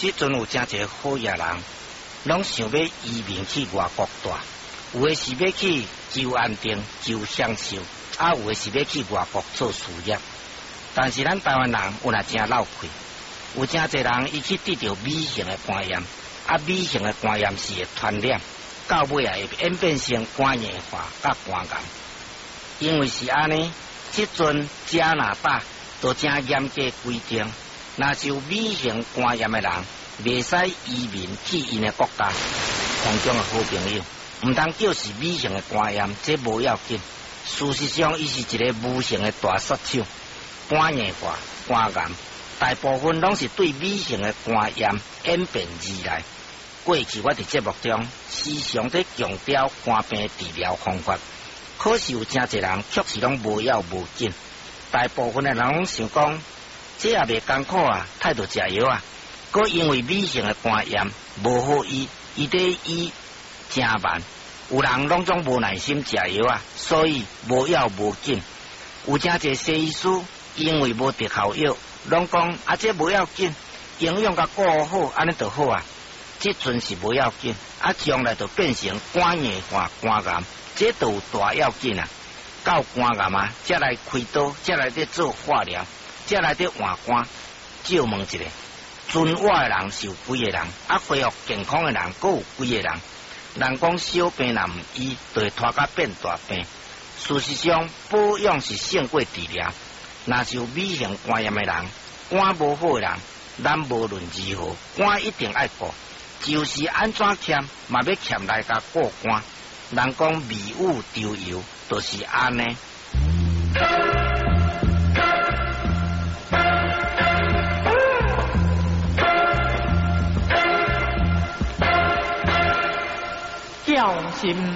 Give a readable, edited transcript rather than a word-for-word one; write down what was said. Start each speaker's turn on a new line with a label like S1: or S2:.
S1: 即阵有真侪好野人，拢想要移民去外国住，有诶是要去求安定、求享受，有诶是要去外国做事业。但是咱台湾人有若真闹亏，有真侪人伊去得到美型诶肝炎，美型诶肝炎是会传染，到尾会演变成肝硬化甲肝癌。因为是安尼，即阵加拿大都真严格规定，若是有美型肝炎诶人，袂使移民去因诶国家。空中诶好朋友，毋通叫是美型诶肝炎，这无要紧。事实上，伊是一个无形诶大杀手。肝硬化、肝癌，大部分拢是对美型诶肝炎演变而来。过去我伫节目中时常在强调肝病治疗方法，可是有真侪人确实拢无要无紧。大部分诶人拢想讲，这也袂艰苦啊，太多食药啊。佮因为美型诶肝炎无好医，伊得医真慢。有人拢总无耐心食药啊，所以无要无紧。有真侪西医师因为无得效药，拢讲这无要紧，营养甲顾好，安尼就好啊。这阵是无要紧，将来就变成肝硬化、肝癌，这都有大要紧啊。到肝癌才来开刀，才来得做化疗，才来得换肝。借问一下，存活的人是有几个人？恢复健康的人阁有几个人？人讲小病若唔医，就会拖甲变大病。事实上，保养是胜过治疗。若是有美型肝炎的人，肝无好的人，咱无论如何，肝一定爱顾。就是安怎欠，嘛要欠来甲顾肝。人讲迷雾丢油，就是安尼。
S2: 叫心